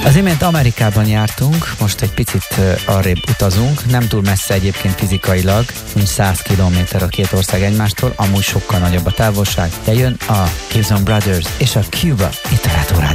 Az imént Amerikában jártunk, most egy picit arrébb utazunk, nem túl messze egyébként fizikailag, mint 100 kilométer a két ország egymástól, amúgy sokkal nagyobb a távolság, de jön a Gibson Brothers és a Cuba itt a Rádió